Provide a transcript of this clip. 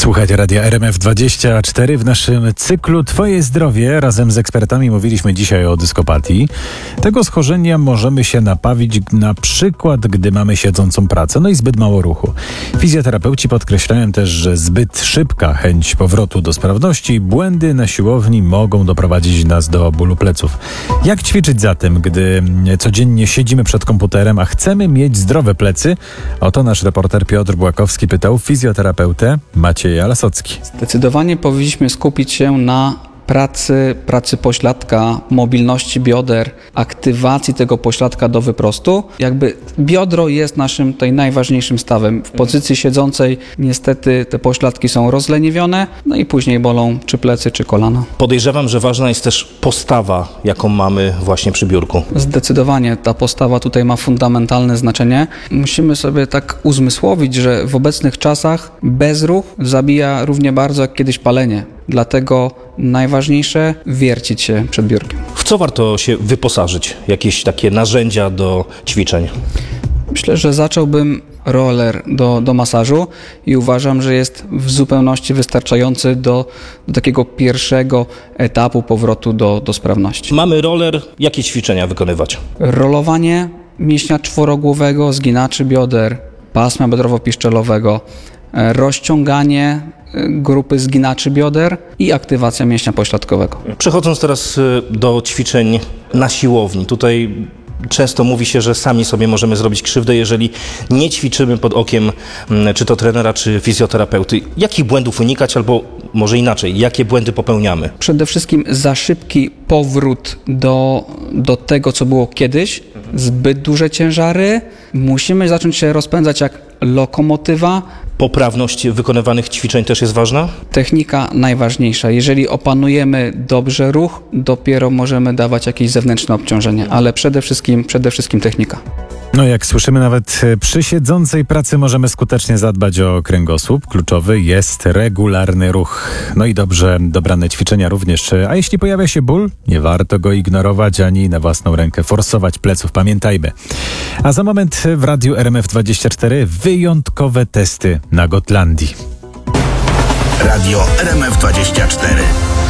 Słuchajcie Radia RMF24 w naszym cyklu Twoje zdrowie. Razem z ekspertami mówiliśmy dzisiaj o dyskopatii. Tego schorzenia możemy się napawić na przykład, gdy mamy siedzącą pracę, no i zbyt mało ruchu. Fizjoterapeuci podkreślają też, że zbyt szybka chęć powrotu do sprawności, błędy na siłowni mogą doprowadzić nas do bólu pleców. Jak ćwiczyć zatem, gdy codziennie siedzimy przed komputerem, a chcemy mieć zdrowe plecy? Oto nasz reporter Piotr Błakowski pytał fizjoterapeutę Macieja Lasocki. Zdecydowanie powinniśmy skupić się na pracy pośladka, mobilności bioder, aktywacji tego pośladka do wyprostu. Jakby biodro jest naszym tutaj najważniejszym stawem. W pozycji siedzącej niestety te pośladki są rozleniwione, no i później bolą czy plecy, czy kolana. Podejrzewam, że ważna jest też postawa, jaką mamy właśnie przy biurku. Zdecydowanie ta postawa tutaj ma fundamentalne znaczenie. Musimy sobie tak uzmysłowić, że w obecnych czasach bezruch zabija równie bardzo jak kiedyś palenie. Dlatego najważniejsze wiercić się przed biurkiem. W co warto się wyposażyć? Jakieś takie narzędzia do ćwiczeń? Myślę, że zacząłbym roller do masażu i uważam, że jest w zupełności wystarczający do takiego pierwszego etapu powrotu do sprawności. Mamy roller, jakie ćwiczenia wykonywać? Rolowanie mięśnia czworogłowego, zginaczy bioder, pasma biodrowo-piszczelowego, rozciąganie grupy zginaczy bioder i aktywacja mięśnia pośladkowego. Przechodząc teraz do ćwiczeń na siłowni. Tutaj często mówi się, że sami sobie możemy zrobić krzywdę, jeżeli nie ćwiczymy pod okiem czy to trenera, czy fizjoterapeuty. Jakich błędów unikać, albo może inaczej, jakie błędy popełniamy? Przede wszystkim za szybki powrót do tego, co było kiedyś, zbyt duże ciężary. Musimy zacząć się rozpędzać jak lokomotywa. Poprawność wykonywanych ćwiczeń też jest ważna? Technika najważniejsza. Jeżeli opanujemy dobrze ruch, dopiero możemy dawać jakieś zewnętrzne obciążenie, ale przede wszystkim technika. No jak słyszymy, nawet przy siedzącej pracy możemy skutecznie zadbać o kręgosłup. Kluczowy jest regularny ruch. No i dobrze dobrane ćwiczenia również. A jeśli pojawia się ból, nie warto go ignorować ani na własną rękę forsować pleców. Pamiętajmy. A za moment w Radiu RMF24 wyjątkowe testy na Gotlandii. Radio RMF24.